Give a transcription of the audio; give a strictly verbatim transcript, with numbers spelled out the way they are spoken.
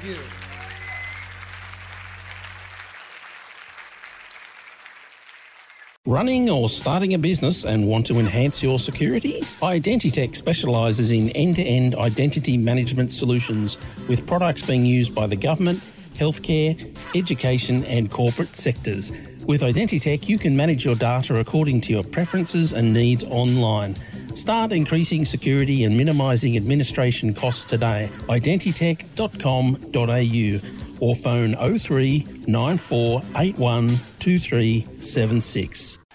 you. Running or starting a business and want to enhance your security? Identitech specialises in end-to-end identity management solutions with products being used by the government, healthcare, education and corporate sectors. With Identitech, you can manage your data according to your preferences and needs online. Start increasing security and minimising administration costs today. identitech dot com dot a u or phone oh three nine four eight one two three seven six.